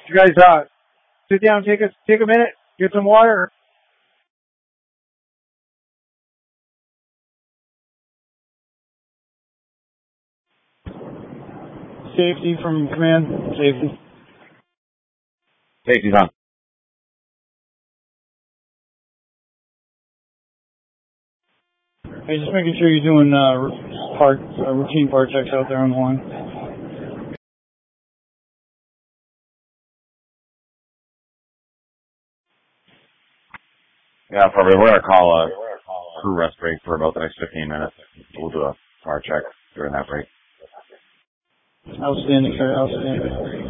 You guys, sit down, take a minute, get some water. Safety from command. Safety. Safety's on. Hey, just making sure you're doing routine part checks out there on the line. Yeah, probably. We're going to call a crew rest break for about the next 15 minutes. We'll do a part check during that break. Outstanding, sir. Outstanding.